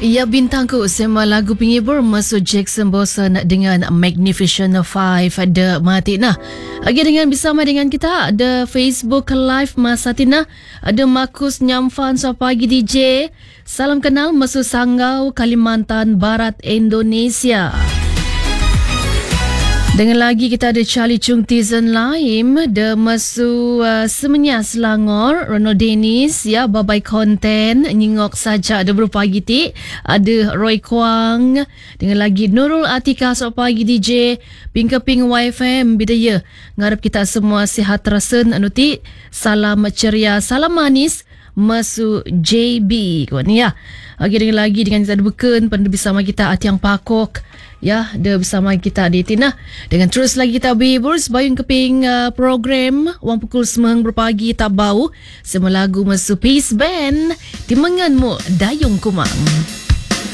Ya, bintangku sema lagu penghibur masuk Jackson Bosan dengan Magnificent Five ada Matina. Lagi dengan bersama dengan kita ada Facebook Live Mas Satina, ada Markus Nyamfan selamat pagi DJ. Salam kenal masuk Sanggau, Kalimantan Barat, Indonesia. Dengan lagi kita ada Charlie Chung Tizen Laim, ada Masu Semenya Selangor, Ronald Dennis, ya, Babai Konten, Nyingok saja ada berpagi ti, ada Roy Kwang, dengan lagi Nurul Atika selamat pagi DJ, Pingkeping YFM bidaya. Ngarap kita semua sihat terasen anuti, salam ceria, salam manis, Masu JB kawan ya. Lagi dengan kita ada beken pada bersama kita Atiang Pakok. Ya, dia bersama kita di Tina. Dengan terus lagi kita berhibur sebayang keping program Wang Pukul Semang berpagi tak bau. Semua lagu masuk Peace Band. Timenganmu Dayung Kumang.